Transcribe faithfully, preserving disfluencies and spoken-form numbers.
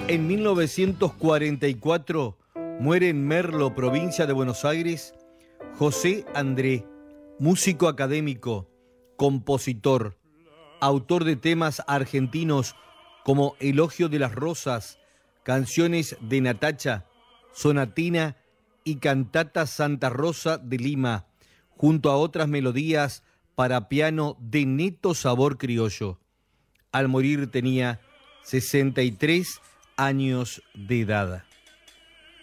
En mil novecientos cuarenta y cuatro muere en Merlo, provincia de Buenos Aires, José André, músico académico, compositor, autor de temas argentinos como Elogio de las Rosas, canciones de Natacha, Sonatina y Cantata Santa Rosa de Lima, junto a otras melodías para piano de neto sabor criollo. Al morir tenía sesenta y tres años de edad.